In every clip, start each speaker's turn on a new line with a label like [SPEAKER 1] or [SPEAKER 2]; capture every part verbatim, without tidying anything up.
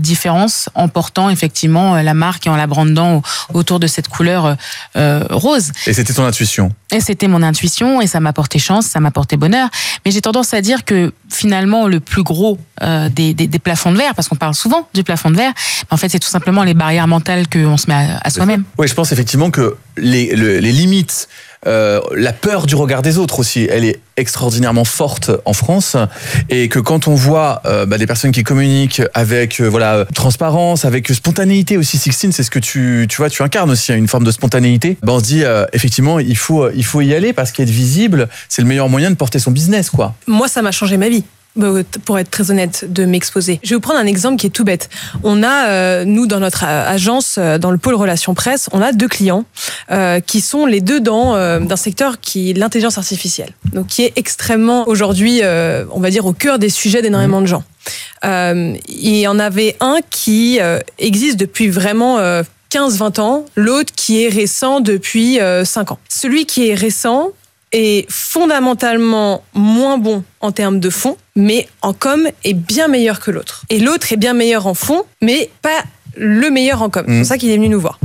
[SPEAKER 1] différence en portant effectivement la marque et en la brandant autour de cette couleur euh, rose.
[SPEAKER 2] Et c'était ton intuition?
[SPEAKER 1] Et c'était mon intuition et ça m'a porté chance, ça m'a porté bonheur. Mais j'ai tendance à dire que finalement le plus gros euh, des, des, des plafonds de verre, parce qu'on parle souvent du plafond de verre, en fait c'est tout simplement les barrières mentales qu'on se met à, à soi-même.
[SPEAKER 2] Oui, je pense effectivement que les, le, les limites, euh, la peur du regard des autres aussi, elle est extraordinairement forte en France, et que quand on voit euh, bah, des personnes qui communiquent avec euh, voilà transparence, avec spontanéité aussi, Sixtine, c'est ce que tu tu vois, tu incarnes aussi une forme de spontanéité. Bah, on se dit euh, effectivement il faut il faut y aller parce qu'être visible, c'est le meilleur moyen de porter son business, quoi.
[SPEAKER 3] Moi, ça m'a changé ma vie. Pour être très honnête, de m'exposer. Je vais vous prendre un exemple qui est tout bête. On a, euh, nous, dans notre agence, dans le pôle relations presse, on a deux clients euh, qui sont les deux dans euh, d'un secteur qui est l'intelligence artificielle, donc qui est extrêmement aujourd'hui, euh, on va dire, au cœur des sujets d'énormément de gens. Euh, il y en avait un qui euh, existe depuis vraiment euh, quinze vingt ans, l'autre qui est récent depuis euh, cinq ans. Celui qui est récent est fondamentalement moins bon en termes de fond, mais en com est bien meilleur que l'autre. Et l'autre est bien meilleur en fond, mais pas le meilleur en com. Mmh. C'est pour ça qu'il est venu nous voir.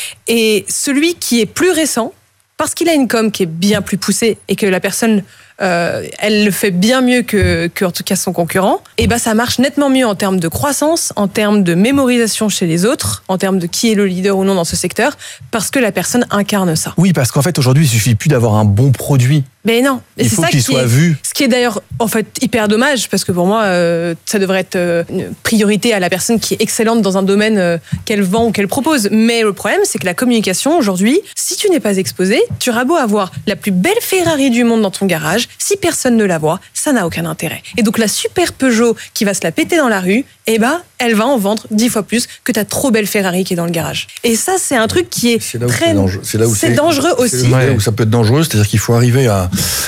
[SPEAKER 3] Et celui qui est plus récent, parce qu'il a une com qui est bien plus poussée et que la personne, euh, elle le fait bien mieux que, que en tout cas son concurrent, et ben ça marche nettement mieux en termes de croissance, en termes de mémorisation chez les autres, en termes de qui est le leader ou non dans ce secteur, parce que la personne incarne ça.
[SPEAKER 2] Oui, parce qu'en fait aujourd'hui il suffit plus d'avoir un bon produit.
[SPEAKER 3] Mais non,
[SPEAKER 2] il
[SPEAKER 3] c'est
[SPEAKER 2] faut
[SPEAKER 3] ça
[SPEAKER 2] qu'il
[SPEAKER 3] qui
[SPEAKER 2] soit
[SPEAKER 3] est,
[SPEAKER 2] vu.
[SPEAKER 3] Ce qui est d'ailleurs en fait hyper dommage, parce que pour moi euh, ça devrait être euh, une priorité à la personne qui est excellente dans un domaine euh, qu'elle vend ou qu'elle propose. Mais le problème, c'est que la communication aujourd'hui, si tu n'es pas exposé, tu auras beau avoir la plus belle Ferrari du monde dans ton garage, si personne ne la voit, ça n'a aucun intérêt. Et donc la super Peugeot qui va se la péter dans la rue, eh ben elle va en vendre dix fois plus que ta trop belle Ferrari qui est dans le garage. Et ça, c'est un truc qui est,
[SPEAKER 4] c'est là où
[SPEAKER 3] très,
[SPEAKER 4] c'est dangereux. C'est là où
[SPEAKER 3] c'est
[SPEAKER 4] c'est,
[SPEAKER 3] dangereux
[SPEAKER 4] c'est
[SPEAKER 3] aussi.
[SPEAKER 4] là où ça peut être dangereux, c'est-à-dire qu'il faut arriver à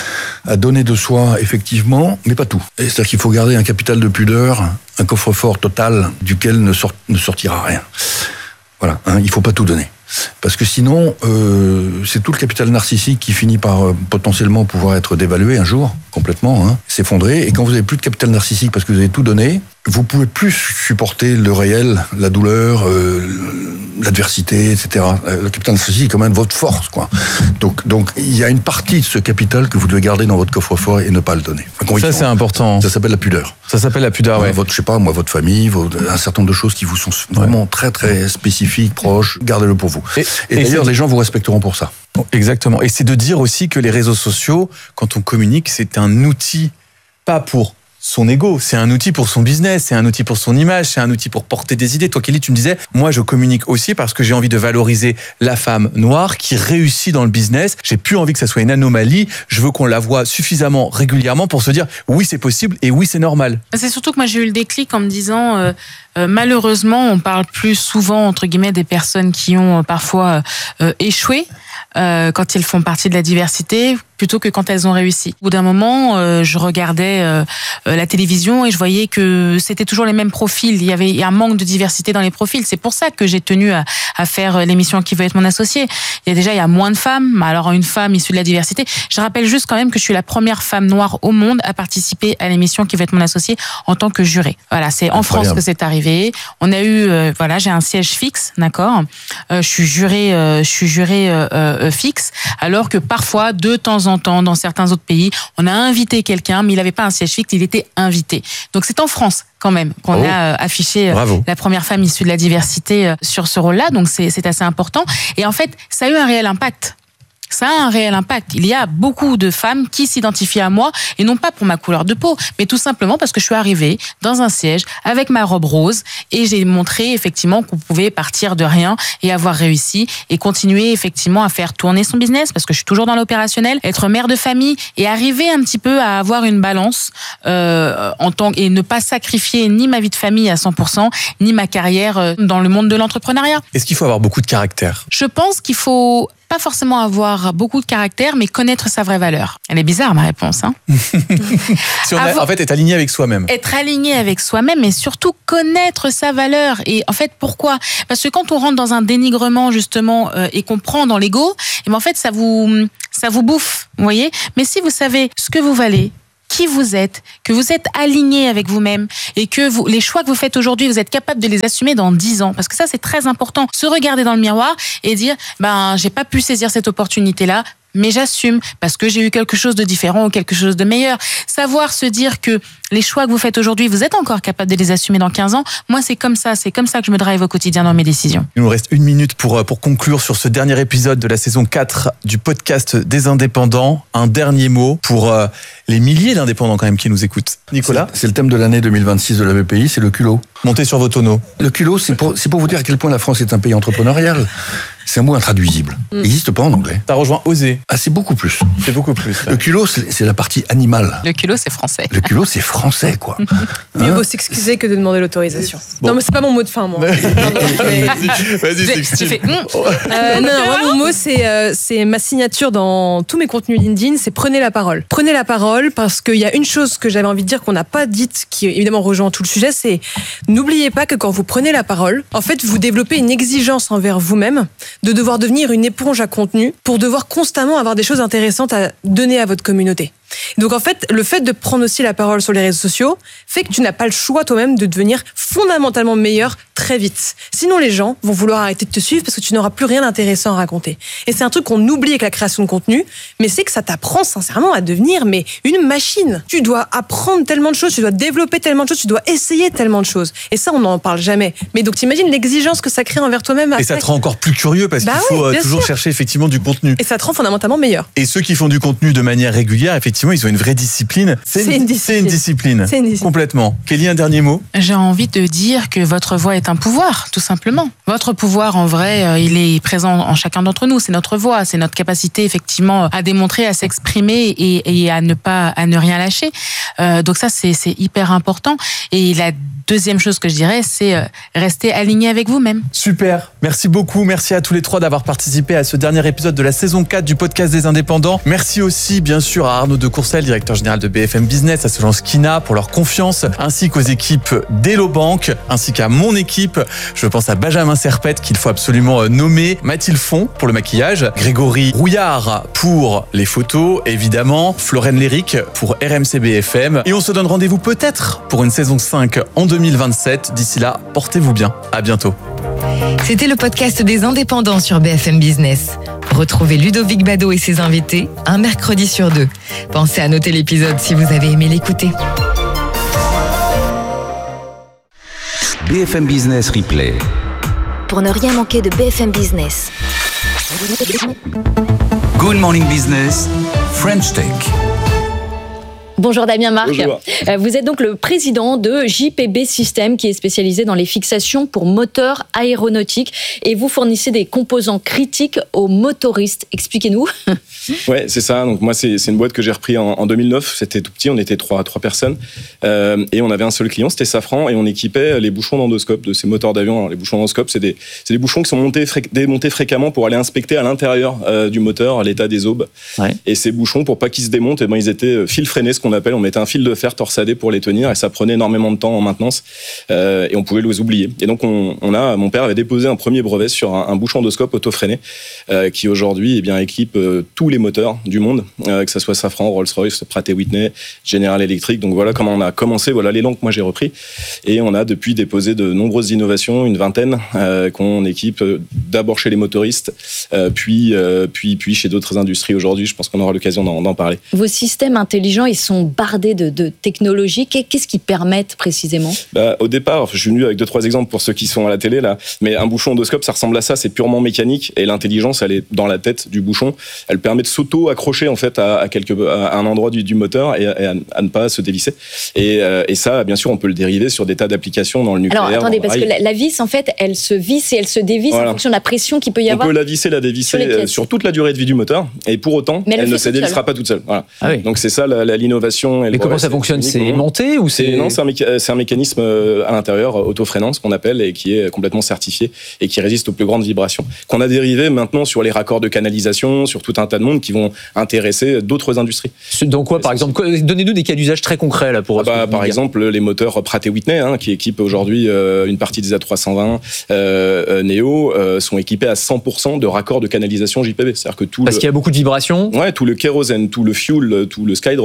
[SPEAKER 4] à donner de soi, effectivement, mais pas tout. Et c'est-à-dire qu'il faut garder un capital de pudeur, un coffre-fort total duquel ne, sort, ne sortira rien. Voilà, hein, il faut pas tout donner. Parce que sinon, euh, c'est tout le capital narcissique qui finit par euh, potentiellement pouvoir être dévalué un jour, complètement, hein, s'effondrer. Et quand vous avez plus de capital narcissique parce que vous avez tout donné, vous pouvez plus supporter le réel, la douleur, euh, l'adversité, et cetera. Le capital narcissique est quand même votre force, quoi. Donc, donc, il y a une partie de ce capital que vous devez garder dans votre coffre-fort et ne pas le donner.
[SPEAKER 2] Ça, c'est important.
[SPEAKER 4] Ça s'appelle la pudeur.
[SPEAKER 2] Ça s'appelle la pudeur, ouais.
[SPEAKER 4] Votre, je sais pas, moi, votre famille, votre, un certain nombre de choses qui vous sont vraiment ouais. très, très spécifiques, proches, gardez-le pour vous. Et, et, et d'ailleurs, les gens vous respecteront pour ça.
[SPEAKER 2] Exactement. Et c'est de dire aussi que les réseaux sociaux, quand on communique, c'est un outil, pas pour son ego, c'est un outil pour son business, c'est un outil pour son image, c'est un outil pour porter des idées. Toi, Kelly, tu me disais, moi, je communique aussi parce que j'ai envie de valoriser la femme noire qui réussit dans le business. J'ai plus envie que ça soit une anomalie. Je veux qu'on la voie suffisamment régulièrement pour se dire, oui, c'est possible et oui, c'est normal.
[SPEAKER 1] C'est surtout que moi, j'ai eu le déclic en me disant, euh, euh, malheureusement, on parle plus souvent, entre guillemets, des personnes qui ont euh, parfois euh, échoué. Euh, quand elles font partie de la diversité, plutôt que quand elles ont réussi. Au bout d'un moment, euh, je regardais euh, la télévision et je voyais que c'était toujours les mêmes profils. Il y avait un manque de diversité dans les profils. C'est pour ça que j'ai tenu à, à faire l'émission Qui veut être mon associé. Il y a déjà il y a moins de femmes. Alors une femme issue de la diversité. Je rappelle juste quand même que je suis la première femme noire au monde à participer à l'émission Qui veut être mon associé en tant que jurée. Voilà, c'est en France que c'est arrivé. On a eu, euh, voilà, j'ai un siège fixe, d'accord. Euh, je suis jurée, euh, je suis jurée. Euh, euh, fixe, alors que parfois, de temps en temps, dans certains autres pays, on a invité quelqu'un, mais il n'avait pas un siège fixe, il était invité. Donc c'est en France quand même qu'on oh. a affiché Bravo. la première femme issue de la diversité sur ce rôle-là, donc c'est, c'est assez important. Et en fait, ça a eu un réel impact. Ça a un réel impact. Il y a beaucoup de femmes qui s'identifient à moi, et non pas pour ma couleur de peau, mais tout simplement parce que je suis arrivée dans un siège avec ma robe rose et j'ai montré effectivement qu'on pouvait partir de rien et avoir réussi et continuer effectivement à faire tourner son business, parce que je suis toujours dans l'opérationnel, être mère de famille et arriver un petit peu à avoir une balance euh, en tant et ne pas sacrifier ni ma vie de famille à cent pour cent, ni ma carrière dans le monde de l'entrepreneuriat.
[SPEAKER 2] Est-ce qu'il faut avoir beaucoup de caractère ?
[SPEAKER 1] Je pense qu'il faut pas forcément avoir beaucoup de caractère, mais connaître sa vraie valeur. Elle est bizarre, ma réponse. Hein.
[SPEAKER 2] si on a, avoir, en fait, être aligné avec soi-même.
[SPEAKER 1] Être aligné avec soi-même, mais surtout connaître sa valeur. Et en fait, pourquoi ? Parce que quand on rentre dans un dénigrement, justement, euh, et qu'on prend dans l'ego, et ben en fait, ça vous, ça vous bouffe, vous voyez ? Mais si vous savez ce que vous valez, qui vous êtes, que vous êtes aligné avec vous-même et que vous, les choix que vous faites aujourd'hui, vous êtes capable de les assumer dans dix ans. Parce que ça, c'est très important. Se regarder dans le miroir et dire, ben, j'ai pas pu saisir cette opportunité-là, mais j'assume parce que j'ai eu quelque chose de différent ou quelque chose de meilleur. Savoir se dire que les choix que vous faites aujourd'hui, vous êtes encore capable de les assumer dans quinze ans. Moi, c'est comme ça, c'est comme ça que je me drive au quotidien dans mes décisions.
[SPEAKER 2] Il nous reste une minute pour, pour conclure sur ce dernier épisode de la saison quatre du podcast des indépendants. Un dernier mot pour euh, les milliers d'indépendants quand même qui nous écoutent. Nicolas ?
[SPEAKER 4] C'est, c'est le thème de l'année deux mille vingt-six de la B P I, c'est le culot.
[SPEAKER 2] Montez sur vos tonneaux.
[SPEAKER 4] Le culot, c'est pour, c'est pour vous dire à quel point la France est un pays entrepreneurial. C'est un mot intraduisible. Il n'existe pas en anglais.
[SPEAKER 2] T'as rejoint Oser.
[SPEAKER 4] Ah, c'est beaucoup plus.
[SPEAKER 2] C'est beaucoup plus.
[SPEAKER 4] Le culot, c'est, c'est la partie animale.
[SPEAKER 1] Le culot, c'est français.
[SPEAKER 4] Le culot, c'est français, quoi.
[SPEAKER 3] Mieux
[SPEAKER 4] Hein
[SPEAKER 3] vaut s'excuser que de demander l'autorisation.
[SPEAKER 2] Bon.
[SPEAKER 3] Non, mais c'est pas mon mot de fin, moi. Non, non, mais-
[SPEAKER 2] Vas-y, vas-y,
[SPEAKER 1] Tu
[SPEAKER 2] s'excuse.
[SPEAKER 1] fais, hum.
[SPEAKER 3] Euh, non, non, moi, mon mot, c'est, euh, c'est ma signature dans tous mes contenus LinkedIn, c'est prenez la parole. Prenez la parole parce qu'il y a une chose que j'avais envie de dire qu'on n'a pas dite, qui évidemment rejoint tout le sujet, c'est n'oubliez pas que quand vous prenez la parole, en fait, vous développez une exigence envers vous-même de devoir devenir une éponge à contenu pour devoir constamment avoir des choses intéressantes à donner à votre communauté. Donc en fait, le fait de prendre aussi la parole sur les réseaux sociaux fait que tu n'as pas le choix toi-même de devenir fondamentalement meilleur très vite. Sinon les gens vont vouloir arrêter de te suivre parce que tu n'auras plus rien d'intéressant à raconter. Et c'est un truc qu'on oublie avec la création de contenu, mais c'est que ça t'apprend sincèrement à devenir mais une machine. Tu dois apprendre tellement de choses, tu dois développer tellement de choses, tu dois essayer tellement de choses. Et ça, on n'en parle jamais. Mais donc t'imagines l'exigence que ça crée envers toi-même.
[SPEAKER 2] Et ça te rend encore plus curieux parce
[SPEAKER 3] Bah
[SPEAKER 2] qu'il faut
[SPEAKER 3] oui,
[SPEAKER 2] euh,
[SPEAKER 3] bien
[SPEAKER 2] toujours
[SPEAKER 3] sûr.
[SPEAKER 2] chercher effectivement du contenu.
[SPEAKER 3] Et ça te rend fondamentalement meilleur.
[SPEAKER 2] Et ceux qui font du contenu de manière régulière, effectivement, ils ont une vraie discipline.
[SPEAKER 3] C'est une discipline.
[SPEAKER 2] C'est une discipline.
[SPEAKER 3] C'est une discipline.
[SPEAKER 2] Complètement. Kelly, un dernier mot ?
[SPEAKER 1] J'ai envie de dire que votre voix est un pouvoir, tout simplement. Votre pouvoir, en vrai, euh, il est présent en chacun d'entre nous. C'est notre voix, c'est notre capacité, effectivement, à démontrer, à s'exprimer et, et à ne pas, à ne rien lâcher. Euh, donc ça, c'est, c'est hyper important. Et la deuxième chose que je dirais, c'est euh, rester aligné avec vous-même.
[SPEAKER 2] Super. Merci beaucoup. Merci à tous les trois d'avoir participé à ce dernier épisode de la saison quatre du podcast des indépendants. Merci aussi, bien sûr, à Arnaud de Courcelles, directeur général de B F M Business, à Solange Kina pour leur confiance, ainsi qu'aux équipes d'Hello Bank, ainsi qu'à mon équipe. Je pense à Benjamin Serpette, qu'il faut absolument nommer, Mathilde Font pour le maquillage, Grégory Rouillard pour les photos, évidemment, Florène Léric pour R M C B F M. Et on se donne rendez-vous peut-être pour une saison cinq en deux mille vingt-sept. D'ici là, portez-vous bien. À bientôt.
[SPEAKER 5] C'était le podcast des indépendants sur B F M Business. Retrouvez Ludovic Bado et ses invités un mercredi sur deux. Pensez à noter l'épisode si vous avez aimé l'écouter.
[SPEAKER 6] B F M Business Replay.
[SPEAKER 7] Pour ne rien manquer de B F M Business.
[SPEAKER 6] Good Morning Business, French Tech.
[SPEAKER 8] Bonjour Damien Marc.
[SPEAKER 9] Bonjour.
[SPEAKER 8] Euh, Vous êtes donc le président de J P B System qui est spécialisé dans les fixations pour moteurs aéronautiques et vous fournissez des composants critiques aux motoristes. Expliquez-nous.
[SPEAKER 9] Ouais, c'est ça. Donc moi, c'est, c'est une boîte que j'ai repris en, en deux mille neuf. C'était tout petit, on était trois, trois personnes. Euh, et on avait un seul client, c'était Safran, et on équipait les bouchons d'endoscope de ces moteurs d'avion. Alors, les bouchons d'endoscope, c'est des, c'est des bouchons qui sont montés, fré- démontés fréquemment pour aller inspecter à l'intérieur euh, du moteur, à l'état des aubes.
[SPEAKER 10] Ouais.
[SPEAKER 9] Et ces bouchons, pour pas qu'ils se démontent, eh ben, ils étaient fil freiné, ce qu'on appelle. On mettait un fil de fer torsadé pour les tenir, et ça prenait énormément de temps en maintenance. Euh, et on pouvait les oublier. Et donc, on, on a, mon père avait déposé un premier brevet sur un, un bouchon d'endoscope auto-freiné, euh, qui aujourd'hui, eh bien, équipe euh, tous les moteurs du monde, euh, que ce soit Safran, Rolls-Royce, Pratt et Whitney, General Electric. Donc voilà comment on a commencé, voilà l'élan que moi j'ai repris. Et on a depuis déposé de nombreuses innovations, une vingtaine, euh, qu'on équipe euh, d'abord chez les motoristes, euh, puis, euh, puis, puis chez d'autres industries aujourd'hui. Je pense qu'on aura l'occasion d'en, d'en parler.
[SPEAKER 8] Vos systèmes intelligents, ils sont bardés de, de technologies. Qu'est-ce qu'ils permettent précisément ?
[SPEAKER 9] Bah, au départ, je suis venu avec deux, trois exemples pour ceux qui sont à la télé, là. Mais un bouchon endoscope, ça ressemble à ça, c'est purement mécanique. Et l'intelligence, elle est dans la tête du bouchon. Elle permet de s'auto-accrocher, en fait, à, à, quelque, à un endroit du, du moteur et, à, et à, à ne pas se dévisser. Et, euh, et ça, bien sûr, on peut le dériver sur des tas d'applications dans le nucléaire.
[SPEAKER 8] Alors, attendez, parce
[SPEAKER 9] rail.
[SPEAKER 8] que la, la vis, en fait, elle se visse et elle se dévisse
[SPEAKER 9] Voilà.
[SPEAKER 8] en fonction de la pression qu'il peut y
[SPEAKER 9] On
[SPEAKER 8] avoir.
[SPEAKER 9] peut la visser, la dévisser
[SPEAKER 8] sur les
[SPEAKER 9] euh,
[SPEAKER 8] pièces.
[SPEAKER 9] sur toute la durée de vie du moteur. Et pour autant,
[SPEAKER 8] Mais elle
[SPEAKER 9] elle,
[SPEAKER 8] le
[SPEAKER 9] ne
[SPEAKER 8] fait
[SPEAKER 9] se
[SPEAKER 8] toute
[SPEAKER 9] dévissera
[SPEAKER 8] seule.
[SPEAKER 9] pas toute seule. Voilà.
[SPEAKER 10] Ah oui.
[SPEAKER 9] Donc c'est ça la, la- l'innovation. Et le
[SPEAKER 10] Mais comment
[SPEAKER 9] brevet,
[SPEAKER 10] ça fonctionne ?
[SPEAKER 9] unique
[SPEAKER 10] C'est
[SPEAKER 9] au monde.
[SPEAKER 10] aimanté ou
[SPEAKER 9] C'est,
[SPEAKER 10] c'est...
[SPEAKER 9] non, c'est un, méca- c'est un mécanisme euh, à l'intérieur, euh, auto-freinant, ce qu'on appelle, et qui est complètement certifié et qui résiste aux plus grandes vibrations. Qu'on a dérivé maintenant sur les raccords de canalisation, sur tout un tas de monde qui vont intéresser d'autres industries.
[SPEAKER 10] Dans quoi, par exemple ? Quoi- Donnez-nous des cas d'usage très concrets là pour.
[SPEAKER 9] Ah bah, par exemple, les moteurs Pratt et Whitney, hein, qui équipent aujourd'hui euh, une partie des A trois cent vingt euh, euh, Neo, euh, sont équipés à cent pour cent de raccords de canalisation J P B. C'est-à-dire que tout
[SPEAKER 10] Parce
[SPEAKER 9] le...
[SPEAKER 10] qu'il y a beaucoup de vibrations.
[SPEAKER 9] Ouais, tout le kérosène, tout le fuel, tout le Skydroll, tous les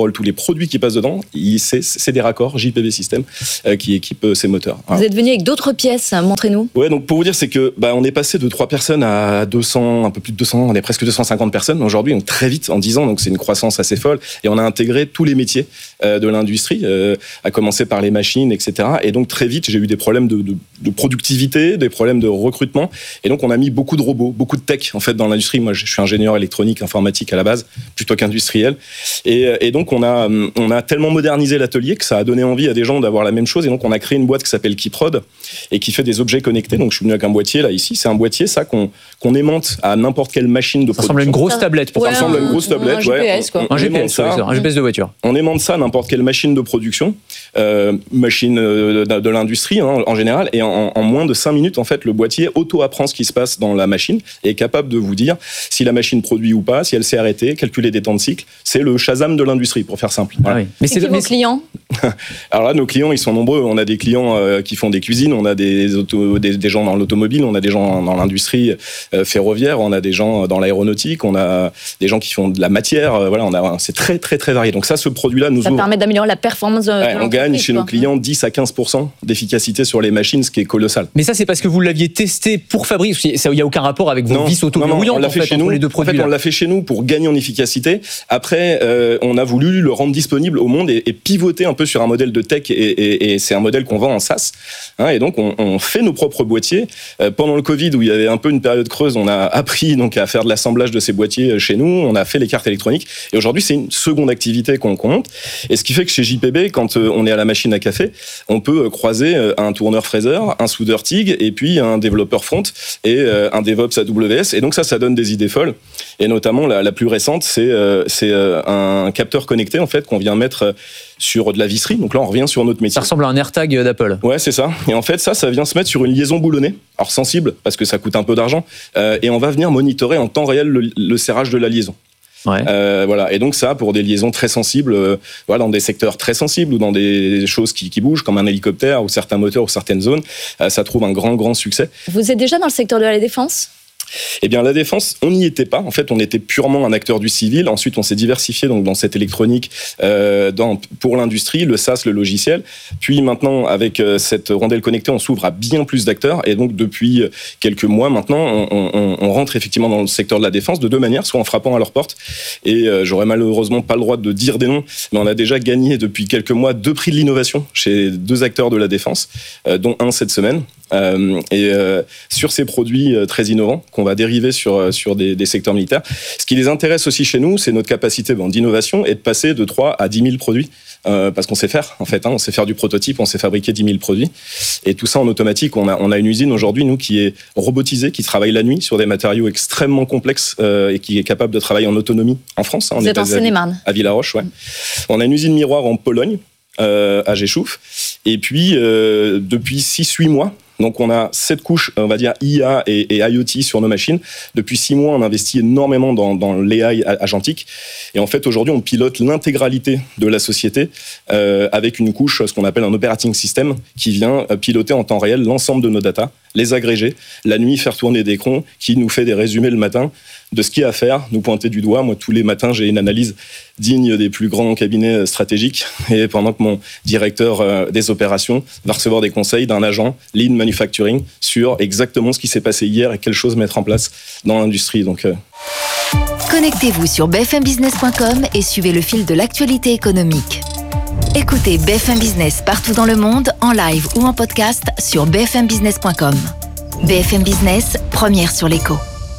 [SPEAKER 9] produit qui passe dedans, il, c'est, c'est des raccords J P B System euh, qui équipent euh, ces moteurs.
[SPEAKER 8] Vous
[SPEAKER 9] Alors,
[SPEAKER 8] êtes venu avec d'autres pièces, montrez-nous.
[SPEAKER 9] Ouais, donc pour vous dire, c'est que bah, on est passé de trois personnes à deux cents, un peu plus de deux cents, on est presque deux cent cinquante personnes aujourd'hui, donc très vite en dix ans, donc c'est une croissance assez folle. Et on a intégré tous les métiers euh, de l'industrie, euh, à commencer par les machines, et cetera. Et donc très vite, j'ai eu des problèmes de, de, de productivité, des problèmes de recrutement. Et donc on a mis beaucoup de robots, beaucoup de tech en fait dans l'industrie. Moi, je suis ingénieur électronique, informatique à la base, plutôt qu'industriel. Et, et donc on a, on a tellement modernisé l'atelier que ça a donné envie à des gens d'avoir la même chose. Et donc on a créé une boîte qui s'appelle Keyprod et qui fait des objets connectés. Donc je suis venu avec un boîtier là ici. C'est un boîtier ça qu'on qu'on aimante à n'importe quelle machine de
[SPEAKER 10] Ça
[SPEAKER 9] production.
[SPEAKER 10] ressemble à une grosse tablette. Pour
[SPEAKER 9] Ça
[SPEAKER 10] ouais,
[SPEAKER 9] ressemble à une
[SPEAKER 10] un,
[SPEAKER 9] grosse tablette.
[SPEAKER 8] Un G P S
[SPEAKER 9] ouais.
[SPEAKER 8] quoi.
[SPEAKER 9] On,
[SPEAKER 10] un G P S,
[SPEAKER 9] ça,
[SPEAKER 10] ouais, un G P S de voiture.
[SPEAKER 9] On aimante ça à n'importe quelle machine de production, euh, machine de, de l'industrie hein, en général, et en, en moins de cinq minutes, en fait, le boîtier auto-apprend ce qui se passe dans la machine et est capable de vous dire si la machine produit ou pas, si elle s'est arrêtée, calculer des temps de cycle. C'est le Shazam de l'industrie, pour faire simple. Voilà.
[SPEAKER 10] Ah oui. Mais
[SPEAKER 8] c'est, c'est qui vos clients?
[SPEAKER 9] Alors là, nos clients, ils sont nombreux. On a des clients euh, qui font des cuisines, on a des, auto, des, des gens dans l'automobile, on a des gens dans l'industrie euh, ferroviaire, on a des gens dans l'aéronautique, on a des gens qui font de la matière. Euh, voilà, on a, c'est très, très, très varié. Donc ça, ce produit-là nous
[SPEAKER 8] ça
[SPEAKER 9] ouvre.
[SPEAKER 8] permet d'améliorer la performance de,
[SPEAKER 9] ouais,
[SPEAKER 8] de
[SPEAKER 9] on gagne chez
[SPEAKER 8] quoi.
[SPEAKER 9] nos clients dix à quinze pour cent d'efficacité sur les machines, ce qui est colossal.
[SPEAKER 10] Mais ça, c'est parce que vous l'aviez testé pour fabriquer. Il n'y a aucun rapport avec vos
[SPEAKER 9] non,
[SPEAKER 10] vis auto-verrouillantes
[SPEAKER 9] on l'a fait
[SPEAKER 10] en fait,
[SPEAKER 9] chez
[SPEAKER 10] entre
[SPEAKER 9] nous.
[SPEAKER 10] les deux produits.
[SPEAKER 9] En fait, on l'a fait chez nous pour gagner en efficacité. Après, euh, on a voulu le rendre disponible au monde et, et pivoter un peu sur un modèle de tech et, et, et c'est un modèle qu'on vend en SaaS. Hein, et donc, on, on fait nos propres boîtiers. Euh, pendant le Covid, où il y avait un peu une période creuse, on a appris donc à faire de l'assemblage de ces boîtiers chez nous. On a fait les cartes électroniques. Et aujourd'hui, c'est une seconde activité qu'on, qu'on monte. Et ce qui fait que chez J P B, quand on est à la machine à café, on peut croiser un tourneur fraiseur, un soudeur T I G et puis un développeur front et un DevOps A W S. Et donc ça, ça donne des idées folles. Et notamment, la, la plus récente, c'est, c'est un capteur connecté en fait qu'on vient mettre sur de la visserie. Donc là, on revient sur notre métier.
[SPEAKER 10] Ça ressemble à un AirTag d'Apple.
[SPEAKER 9] Ouais, c'est ça. Et en fait, ça, ça vient se mettre sur une liaison boulonnée. Alors sensible, parce que ça coûte un peu d'argent. Euh, et on va venir monitorer en temps réel le, le serrage de la liaison.
[SPEAKER 10] Ouais.
[SPEAKER 9] Euh, voilà. Et donc ça, pour des liaisons très sensibles, euh, voilà, dans des secteurs très sensibles ou dans des choses qui, qui bougent, comme un hélicoptère ou certains moteurs ou certaines zones, euh, ça trouve un grand, grand succès.
[SPEAKER 8] Vous êtes déjà dans le secteur de la défense ?
[SPEAKER 9] Eh bien, la défense, on n'y était pas. En fait, on était purement un acteur du civil. Ensuite, on s'est diversifié donc dans cette électronique, euh, dans, pour l'industrie, le SaaS, le logiciel. Puis maintenant, avec euh, cette rondelle connectée, on s'ouvre à bien plus d'acteurs. Et donc, depuis quelques mois maintenant, on, on, on rentre effectivement dans le secteur de la défense de deux manières, soit en frappant à leur porte. Et euh, j'aurais malheureusement pas le droit de dire des noms, mais on a déjà gagné depuis quelques mois deux prix de l'innovation chez deux acteurs de la défense, euh, dont un cette semaine. Euh, et euh, sur ces produits euh, très innovants qu'on va dériver sur, sur des, des secteurs militaires. Ce qui les intéresse aussi chez nous, c'est notre capacité bon, d'innovation et de passer de trois à dix mille produits. Euh, parce qu'on sait faire, en fait. Hein, on sait faire du prototype, on sait fabriquer dix mille produits. Et tout ça en automatique. On a, on a une usine aujourd'hui, nous, qui est robotisée, qui travaille la nuit sur des matériaux extrêmement complexes euh, et qui est capable de travailler en autonomie en France. Hein,
[SPEAKER 8] Vous
[SPEAKER 9] on
[SPEAKER 8] êtes en Seine-et-Marne.
[SPEAKER 9] À Villaroche, ouais. Mmh. On a une usine miroir en Pologne, euh, à Rzeszów. Et puis, euh, depuis six huit mois, donc on a cette couche, on va dire I A et, et I O T sur nos machines. Depuis six mois, on investit énormément dans, dans l'A I agentique. Et en fait, aujourd'hui, on pilote l'intégralité de la société euh, avec une couche, ce qu'on appelle un operating system, qui vient piloter en temps réel l'ensemble de nos data, les agréger, la nuit faire tourner des crons, qui nous fait des résumés le matin de ce qu'il y a à faire, nous pointer du doigt. Moi, tous les matins, j'ai une analyse digne des plus grands cabinets stratégiques. Et pendant que mon directeur euh, des opérations va recevoir des conseils d'un agent Lean Manufacturing sur exactement ce qui s'est passé hier et quelles choses mettre en place dans l'industrie. Donc, euh...
[SPEAKER 7] Connectez-vous sur b f m business point com et suivez le fil de l'actualité économique. Écoutez B F M Business partout dans le monde, en live ou en podcast sur b f m business point com. B F M Business, première sur l'écho.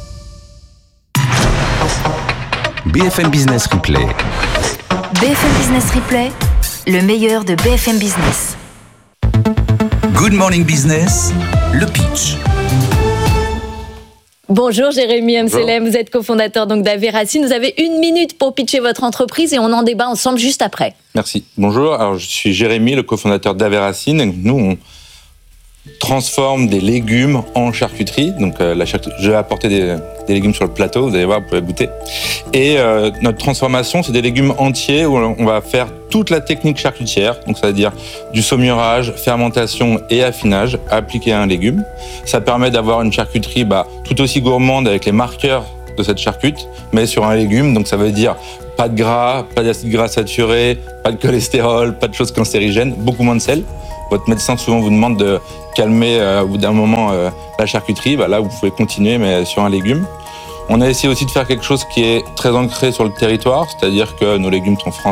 [SPEAKER 6] B F M Business Replay.
[SPEAKER 7] B F M Business Replay, le meilleur de B F M Business.
[SPEAKER 6] Good Morning Business, le pitch.
[SPEAKER 8] Bonjour Jérémy Amselem, vous êtes cofondateur donc d'Averacine. Vous avez une minute pour pitcher votre entreprise et on en débat ensemble juste après.
[SPEAKER 11] Merci. Bonjour, alors je suis Jérémy, le cofondateur d'Averacine. Nous, on transforme des légumes en charcuterie. Donc, euh, la charcuterie, je vais apporter des, des légumes sur le plateau, vous allez voir, vous pouvez goûter. Et euh, notre transformation, c'est des légumes entiers où on va faire toute la technique charcutière, donc ça veut dire du saumurage, fermentation et affinage appliqué à un légume. Ça permet d'avoir une charcuterie bah, tout aussi gourmande avec les marqueurs de cette charcute, mais sur un légume, donc ça veut dire pas de gras, pas d'acide gras saturé, pas de cholestérol, pas de choses cancérigènes, beaucoup moins de sel. Votre médecin souvent vous demande de calmer euh, au bout d'un moment euh, la charcuterie. Bah, là, vous pouvez continuer, mais sur un légume. On a essayé aussi de faire quelque chose qui est très ancré sur le territoire, c'est-à-dire que nos légumes sont français.